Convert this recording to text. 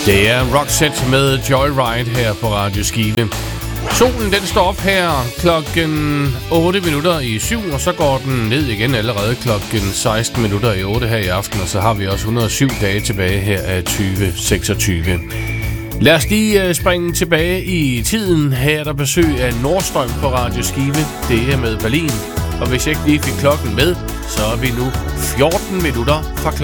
Det er Roxette med Joyride her på Radio Skive. Solen den står op her klokken 7:08, og så går den ned igen allerede klokken 16:08 her i aften, og så har vi også 107 dage tilbage her af 2026. Lad os lige springe tilbage i tiden. Her er der besøg af Nordstrøm på Radio Skive. Det er med Berlin, og hvis jeg ikke lige fik klokken med, så er vi nu 14 minutter fra klokken